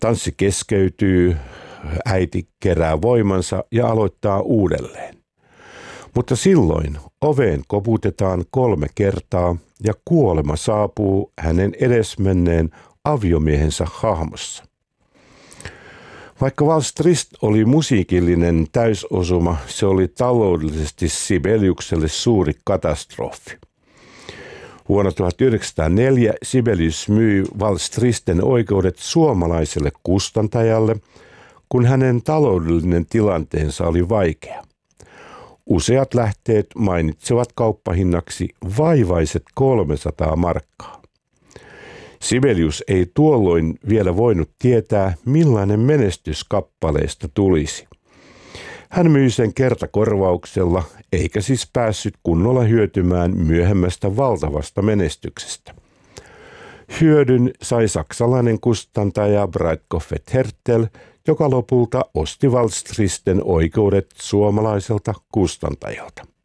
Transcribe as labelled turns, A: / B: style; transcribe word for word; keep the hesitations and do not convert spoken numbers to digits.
A: Tanssi keskeytyy, äiti kerää voimansa ja aloittaa uudelleen. Mutta silloin oveen koputetaan kolme kertaa ja kuolema saapuu hänen edesmenneen aviomiehensä hahmossa. Vaikka Vals Trist oli musiikillinen täysosuma, se oli taloudellisesti Sibeliukselle suuri katastrofi. Vuonna tuhatyhdeksänsataaneljä Sibelius myi Vals Tristen oikeudet suomalaiselle kustantajalle, kun hänen taloudellinen tilanteensa oli vaikea. Useat lähteet mainitsevat kauppahinnaksi vaivaiset kolmesataa markkaa. Sibelius ei tuolloin vielä voinut tietää, millainen menestys kappaleesta tulisi. Hän myi sen kertakorvauksella, eikä siis päässyt kunnolla hyötymään myöhemmästä valtavasta menestyksestä. Hyödyn sai saksalainen kustantaja Breitkopf Härtel, joka lopulta osti Vals Tristen oikeudet suomalaiselta kustantajalta.